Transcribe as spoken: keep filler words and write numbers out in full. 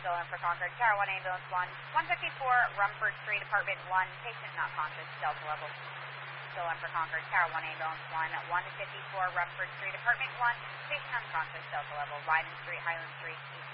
Still in for Concord. Tower one, ambulance one. one fifty-four Rumford Street, apartment one. Patient not conscious. Delta level. Still in for Concord. Tower one, ambulance one. one fifty-four Rumford Street, apartment one. Patient unconscious. Delta level. Ryman Street, Highland Street,